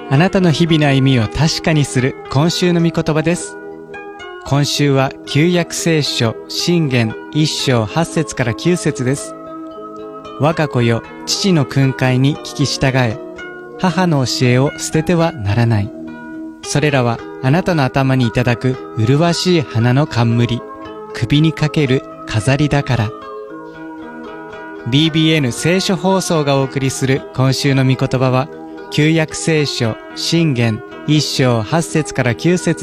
あなたの日々の歩みを確かにする今週の御言葉です。今週は旧約聖書箴言1章8節から9節です。我が子よ、父の訓戒に聞き従え、母の教えを捨ててはならない。それらはあなたの頭にいただく麗しい花の冠、首にかける飾りだから。BBN 聖書放送がお送りする今週の御言葉は、旧約聖書箴言1章8節から9節